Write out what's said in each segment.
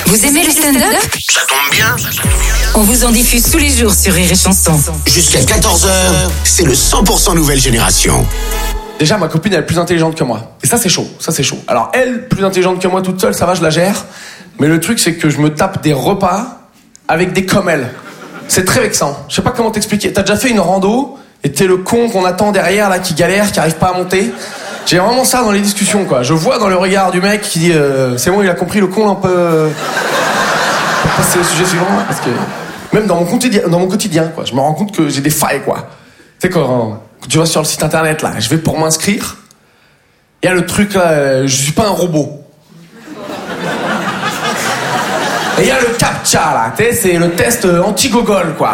Vous aimez le stand-up ? Ça tombe bien. On vous en diffuse tous les jours sur Rire et Chanson. Jusqu'à 14h, c'est le 100% nouvelle génération. Déjà, ma copine, elle est plus intelligente que moi. Et ça, c'est chaud. Alors, elle, plus intelligente que moi toute seule, ça va, je la gère. Mais le truc, c'est que je me tape des repas avec des comme elle. C'est très vexant. Je sais pas comment t'expliquer. T'as déjà fait une rando et t'es le con qu'on attend derrière, là, qui galère, qui arrive pas à monter. J'ai vraiment ça dans les discussions, quoi. Je vois dans le regard du mec qui dit c'est bon, il a compris, le con, un peu... passer au sujet suivant, parce que... Même dans mon quotidien, quoi. Je me rends compte que j'ai des failles, quoi. Tu sais, quand tu vas sur le site internet, là, je vais pour m'inscrire. Il y a le truc, là, je suis pas un robot. Et il y a le CAPTCHA, là, tu sais, c'est le test anti-gogol, quoi.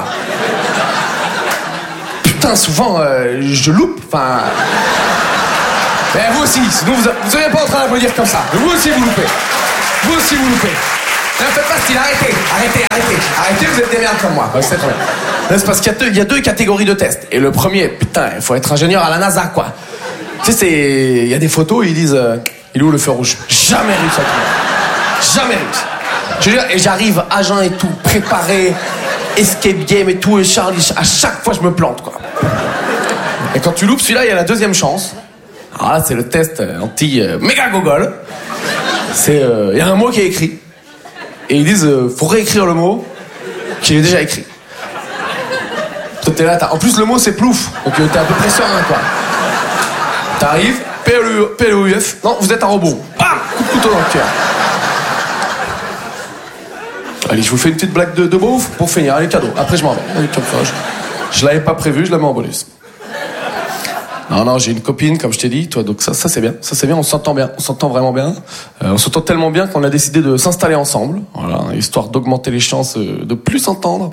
Putain, souvent, je loupe, enfin... Mais vous aussi, sinon vous seriez pas en train d'applaudir comme ça. Vous aussi, vous loupez. Vous aussi, vous loupez. Ne faites pas style, arrêtez, vous êtes des merdes comme moi. Ouais, c'est très bien. C'est parce qu'il y a deux catégories de tests. Et le premier, putain, il faut être ingénieur à la NASA, quoi. Tu sais, il y a des photos, ils disent, il est où le feu rouge? Jamais réussi à trouver. Jamais réussi. Je veux dire, et j'arrive à jeun et tout, préparé, escape game et tout, et Charlie, à chaque fois je me plante, quoi. Et quand tu loupes celui-là, il y a la deuxième chance. Alors là, c'est le test anti-méga-gogol. C'est, il y a un mot qui est écrit. Et ils disent, faut réécrire le mot qui est déjà écrit. Toi, t'es là, en plus, le mot, c'est plouf. Donc, t'es à peu près serein, quoi. T'arrives, PLOUF. Non, vous êtes un robot. Bam! Coup de couteau dans le cœur. Allez, je vous fais une petite blague de beauf pour finir. Allez, cadeau. Après, je m'en vais. Allez, comme ça, je l'avais pas prévu, je la mets en bonus. Non, j'ai une copine, comme je t'ai dit, toi, donc ça c'est bien, on s'entend bien, on s'entend vraiment bien. On s'entend tellement bien qu'on a décidé de s'installer ensemble, voilà, histoire d'augmenter les chances de plus s'entendre.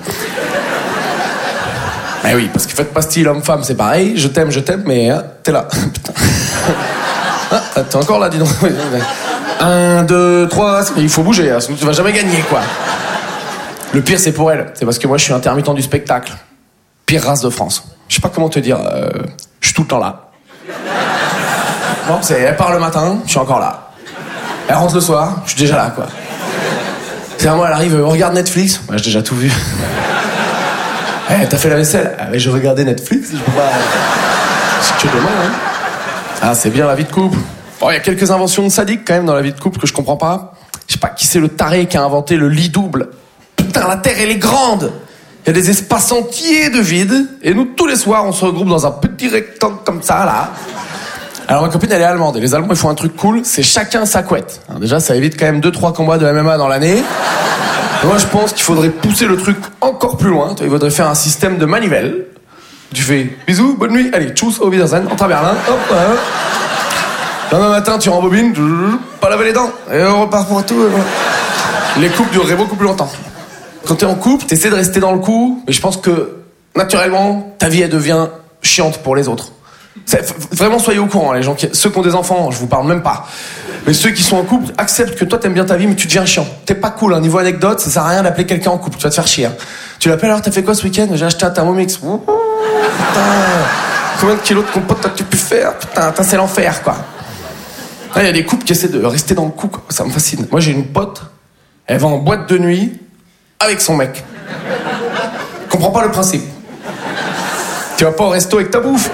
Eh oui, parce que faites pas style homme-femme, c'est pareil, je t'aime, mais hein, t'es là, putain. Ah, t'es encore là, dis donc. 1, 2, 3, il faut bouger, hein, sinon tu vas jamais gagner, quoi. Le pire, c'est pour elle, c'est parce que moi je suis intermittent du spectacle. Pire race de France. Je sais pas comment te dire, je suis tout le temps là. Non, elle part le matin, je suis encore là. Elle rentre le soir, je suis déjà là, quoi. C'est à moi, elle arrive, on regarde Netflix. Moi, j'ai déjà tout vu. T'as fait la vaisselle? Ah, mais je regardais Netflix, je peux pas... C'est que demain, hein. Ah, c'est bien la vie de couple. Bon, il y a quelques inventions sadiques, quand même, dans la vie de couple que je comprends pas. Je sais pas qui c'est le taré qui a inventé le lit double. Putain, la Terre, elle est grande. Il y a des espaces entiers de vide. Et nous, tous les soirs, on se regroupe dans un petit rectangle comme ça, là. Alors, ma copine, elle est allemande. Et les Allemands, ils font un truc cool. C'est chacun sa couette. Alors, déjà, ça évite quand même 2-3 combats de MMA dans l'année. Et moi, je pense qu'il faudrait pousser le truc encore plus loin. Il faudrait faire un système de manivelle. Tu fais bisous, bonne nuit. Allez, tchuss, au Wiedersehen. Entre à Berlin. Hop, voilà. Demain matin, tu rembobines. Pas laver les dents. Et on repart pour tout. Les couples dureraient beaucoup plus longtemps. Quand t'es en couple, t'essaies de rester dans le coup, mais je pense que, naturellement, ta vie, elle devient chiante pour les autres. Vraiment, soyez au courant, les gens ceux qui ont des enfants, je vous parle même pas. Mais ceux qui sont en couple, acceptent que toi, t'aimes bien ta vie, mais tu deviens chiant. T'es pas cool, hein. Niveau anecdote, ça sert à rien d'appeler quelqu'un en couple, tu vas te faire chier. Hein. Tu l'appelles, alors t'as fait quoi ce week-end? J'ai acheté un Thermomix. Putain, combien de kilos de compote t'as-tu pu faire? Putain, c'est l'enfer, quoi. Là, il y a des couples qui essaient de rester dans le coup, quoi. Ça me fascine. Moi, j'ai une pote, elle va en boîte de nuit, avec son mec. Comprends pas le principe. Tu vas pas au resto avec ta bouffe.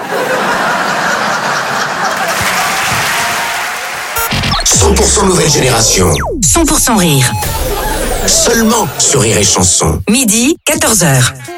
100% nouvelle génération. 100% rire. Seulement sur Rire et Chanson. Midi, 14h.